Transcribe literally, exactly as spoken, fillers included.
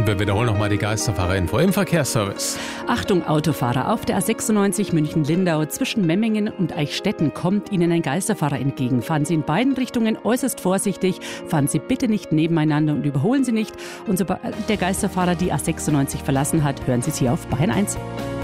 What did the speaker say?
wir wiederholen nochmal die Geisterfahrer-Info im Verkehrsservice. Achtung Autofahrer, auf der A sechsundneunzig München-Lindau zwischen Memmingen und Eichstätten kommt Ihnen ein Geisterfahrer entgegen. Fahren Sie in beiden Richtungen äußerst vorsichtig, fahren Sie bitte nicht nebeneinander und überholen Sie nicht. Und sobald der Geisterfahrer die A sechsundneunzig verlassen hat, hören Sie es hier auf Bayern eins.